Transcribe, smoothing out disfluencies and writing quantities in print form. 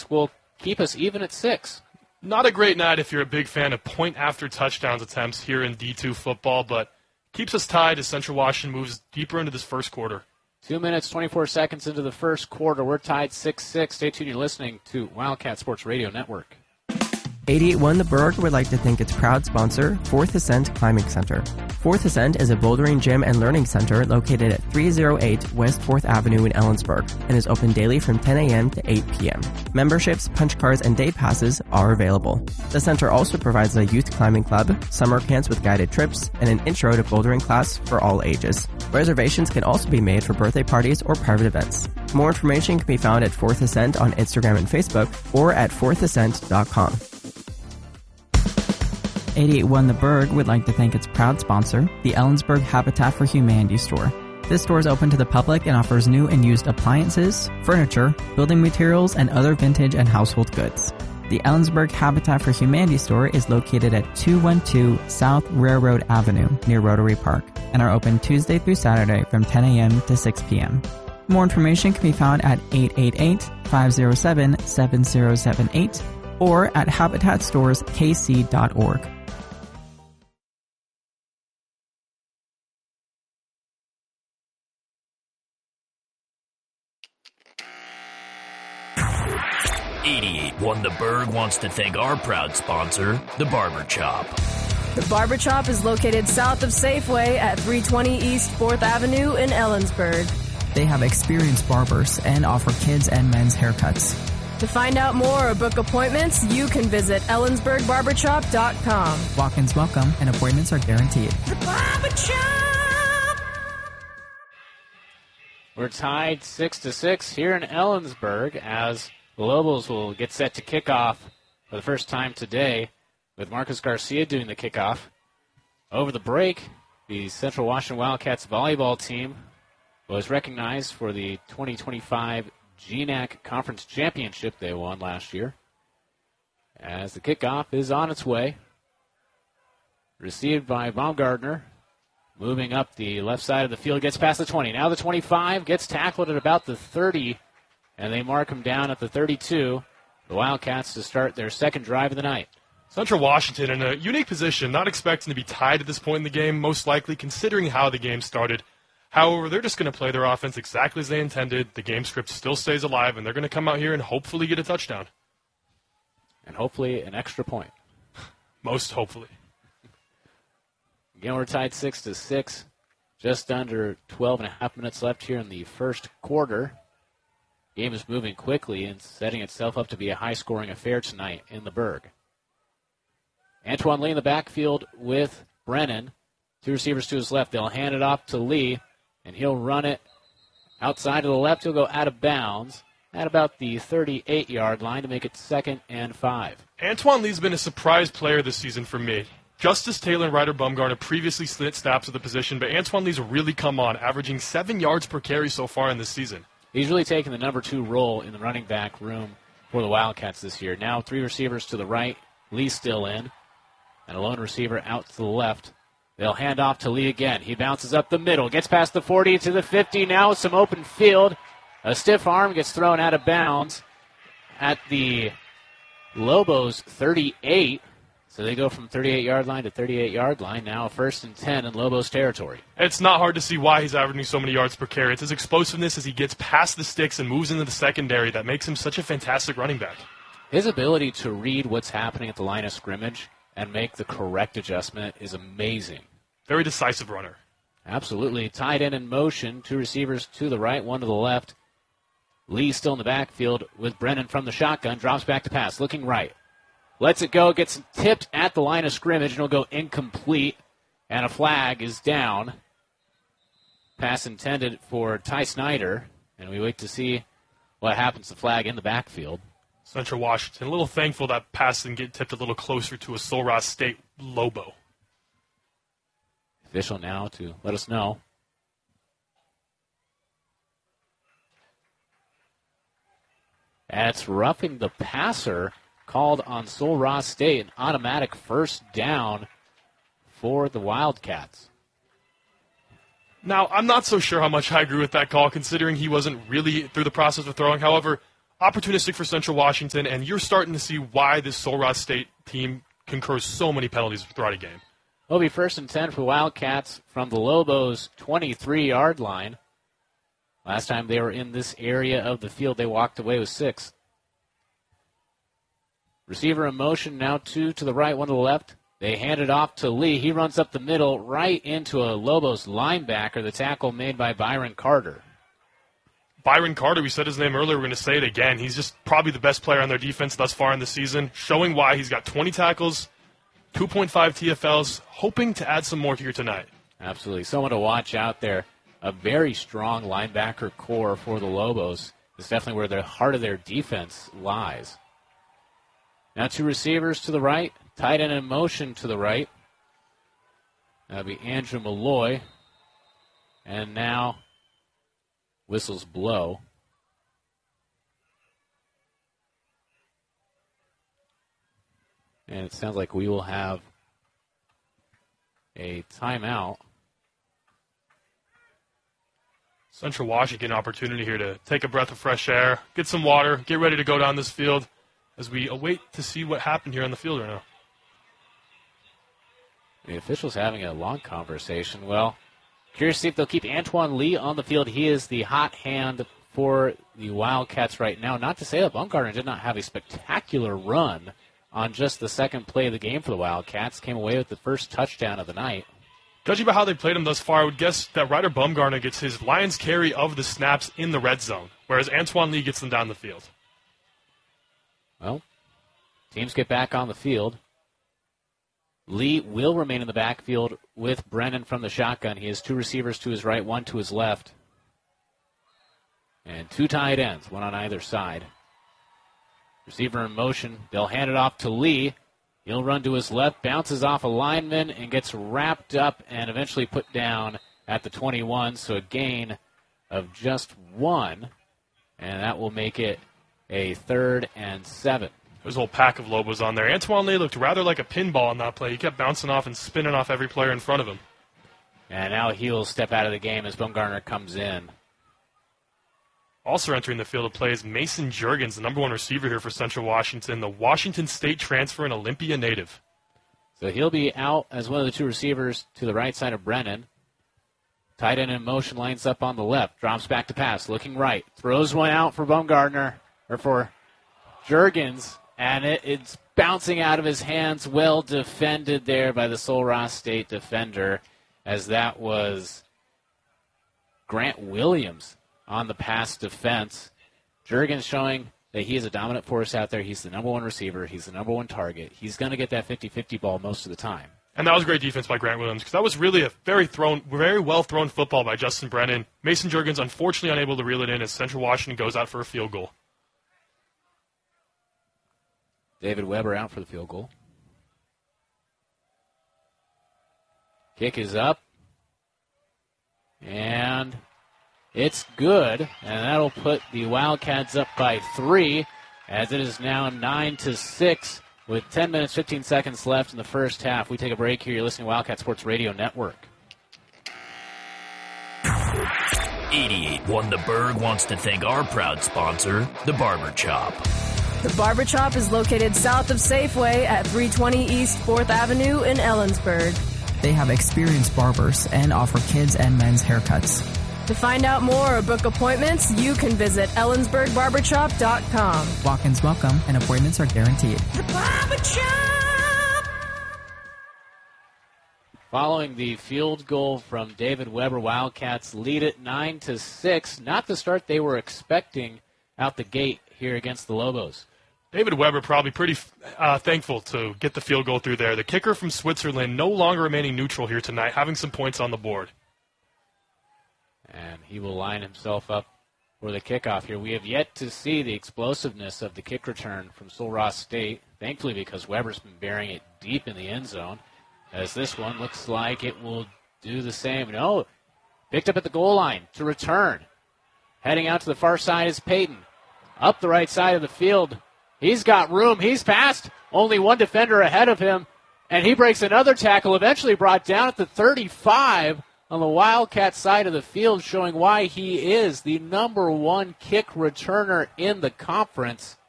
Wildcats will keep us even at 6. Not a great night if you're a big fan of point-after-touchdowns attempts here in D2 football, but keeps us tied as Central Washington moves deeper into this first quarter. 2 minutes, 24 seconds into the first quarter. We're tied 6-6. Stay tuned. You're listening to Wildcat Sports Radio Network. 88.1 The Berg would like to thank its proud sponsor, Fourth Ascent Climbing Center. Fourth Ascent is a bouldering gym and learning center located at 308 West 4th Avenue in Ellensburg and is open daily from 10 a.m. to 8 p.m. Memberships, punch cards, and day passes are available. The center also provides a youth climbing club, summer camps with guided trips, and an intro to bouldering class for all ages. Reservations can also be made for birthday parties or private events. More information can be found at Fourth Ascent on Instagram and Facebook or at fourthascent.com. 88.1 The Berg would like to thank its proud sponsor, the Ellensburg Habitat for Humanity store. This store is open to the public and offers new and used appliances, furniture, building materials, and other vintage and household goods. The Ellensburg Habitat for Humanity store is located at 212 South Railroad Avenue near Rotary Park and are open Tuesday through Saturday from 10 a.m. to 6 p.m. More information can be found at 888-507-7078 or at habitatstorekc.org. The Berg wants to thank our proud sponsor, The Barber Chop. The Barber Chop is located south of Safeway at 320 East 4th Avenue in Ellensburg. They have experienced barbers and offer kids and men's haircuts. To find out more or book appointments, you can visit ellensburgbarbershop.com. Walk-ins welcome and appointments are guaranteed. The Barber Chop! We're tied 6-6 here in Ellensburg as the Lobos will get set to kick off for the first time today with Marcus Garcia doing the kickoff. Over the break, the Central Washington Wildcats volleyball team was recognized for the 2025 GNAC Conference Championship they won last year. As the kickoff is on its way, received by Baumgartner, moving up the left side of the field, gets past the 20. Now the 25, gets tackled at about the 30, and they mark him down at the 32. The Wildcats to start their second drive of the night. Central Washington in a unique position, not expecting to be tied at this point in the game, most likely considering how the game started. However, they're just going to play their offense exactly as they intended. The game script still stays alive, and they're going to come out here and hopefully get a touchdown. And hopefully an extra point. Most hopefully. Again, we're tied 6-6. Just under 12 and a half minutes left here in the first quarter. Game is moving quickly and setting itself up to be a high-scoring affair tonight in the Berg. Antoine Lee in the backfield with Brennan. Two receivers to his left. They'll hand it off to Lee, and he'll run it outside to the left. He'll go out of bounds at about the 38-yard line to make it 2nd and 5. Antoine Lee's been a surprise player this season for me. Justice Taylor and Ryder Baumgartner previously split snaps of the position, but Antoine Lee's really come on, averaging 7 yards per carry so far in this season. He's really taken the number 2 role in the running back room for the Wildcats this year. Now 3 receivers to the right. Lee still in. And a lone receiver out to the left. They'll hand off to Lee again. He bounces up the middle. Gets past the 40 to the 50. Now some open field. A stiff arm gets thrown out of bounds at the Lobos 38. So they go from 38-yard line to 38-yard line. Now 1st and 10 in Lobos territory. It's not hard to see why he's averaging so many yards per carry. It's his explosiveness as he gets past the sticks and moves into the secondary that makes him such a fantastic running back. His ability to read what's happening at the line of scrimmage and make the correct adjustment is amazing. Very decisive runner. Absolutely. Tight end in motion. 2 receivers to the right, 1 to the left. Lee still in the backfield with Brennan from the shotgun. Drops back to pass. Looking right. Lets it go. Gets tipped at the line of scrimmage, and it'll go incomplete. And a flag is down. Pass intended for Ty Snyder. And we wait to see what happens to the flag in the backfield. Central Washington, a little thankful that pass didn't get tipped a little closer to a Sul Ross State Lobo. Official now to let us know. That's roughing the passer called on Sul Ross State. An automatic first down for the Wildcats. Now, I'm not so sure how much I agree with that call, considering he wasn't really through the process of throwing. However, opportunistic for Central Washington, and you're starting to see why this Sul Ross State team concurs so many penalties throughout a game. It'll be 1st and 10 for Wildcats from the Lobos' 23-yard line. Last time they were in this area of the field, they walked away with 6. Receiver in motion, now 2 to the right, 1 to the left. They hand it off to Lee. He runs up the middle right into a Lobos linebacker, the tackle made by Byron Carter. Byron Carter, we said his name earlier, we're going to say it again. He's just probably the best player on their defense thus far in the season, showing why he's got 20 tackles, 2.5 TFLs, hoping to add some more here tonight. Absolutely. Someone to watch out there. A very strong linebacker core for the Lobos. It's definitely where the heart of their defense lies. Now 2 receivers to the right. Tight end in motion to the right. That'll be Andrew Malloy. And now whistles blow. And it sounds like we will have a timeout. Central Washington opportunity here to take a breath of fresh air, get some water, get ready to go down this field as we await to see what happened here on the field right now. The officials having a long conversation. Well, curious to see if they'll keep Antoine Lee on the field. He is the hot hand for the Wildcats right now. Not to say that Baumgartner did not have a spectacular run on just the second play of the game for the Wildcats. Came away with the first touchdown of the night. Judging by how they played him thus far, I would guess that Ryder Baumgartner gets his lion's carry of the snaps in the red zone, whereas Antoine Lee gets them down the field. Well, teams get back on the field. Lee will remain in the backfield with Brennan from the shotgun. He has 2 receivers to his right, 1 to his left. And 2 tight ends, 1 on either side. Receiver in motion. They'll hand it off to Lee. He'll run to his left, bounces off a lineman, and gets wrapped up and eventually put down at the 21. So a gain of just 1. And that will make it a 3rd and 7. There's a whole pack of Lobos on there. Antoine Lee looked rather like a pinball on that play. He kept bouncing off and spinning off every player in front of him. And now he'll step out of the game as Baumgartner comes in. Also entering the field of play is Mason Juergens, the number 1 receiver here for Central Washington, the Washington State transfer and Olympia native. So he'll be out as one of the 2 receivers to the right side of Brennan. Tight end in motion, lines up on the left, drops back to pass, looking right, throws one out for Baumgartner, or for Juergens, and it's bouncing out of his hands. Well defended there by the Sul Ross State defender, as that was Grant Williams on the pass defense. Juergens showing that he is a dominant force out there. He's the number 1 receiver. He's the number 1 target. He's going to get that 50-50 ball most of the time. And that was great defense by Grant Williams, because that was really a very well thrown football by Justin Brennan. Mason Juergens unfortunately unable to reel it in as Central Washington goes out for a field goal. David Weber out for the field goal. Kick is up. And it's good. And that'll put the Wildcats up by 3, as it is now 9-6 with 10 minutes, 15 seconds left in the first half. We take a break here. You're listening to Wildcat Sports Radio Network. 88.1 The Berg wants to thank our proud sponsor, The Barber Chop. The Barber Chop is located south of Safeway at 320 East 4th Avenue in Ellensburg. They have experienced barbers and offer kids and men's haircuts. To find out more or book appointments, you can visit ellensburgbarbershop.com. Walk-ins welcome and appointments are guaranteed. The Barber Chop! Following the field goal from David Weber, Wildcats lead it 9-6. Not the start they were expecting out the gate here against the Lobos. David Weber probably pretty thankful to get the field goal through there. The kicker from Switzerland no longer remaining neutral here tonight, having some points on the board. And he will line himself up for the kickoff here. We have yet to see the explosiveness of the kick return from Sul Ross State, thankfully because Weber's been burying it deep in the end zone, as this one looks like it will do the same. No, picked up at the goal line to return. Heading out to the far side is Payton. Up the right side of the field. He's got room. He's passed. Only 1 defender ahead of him. And he breaks another tackle, eventually brought down at the 35 on the Wildcat side of the field, showing why he is the number one kick returner in the conference.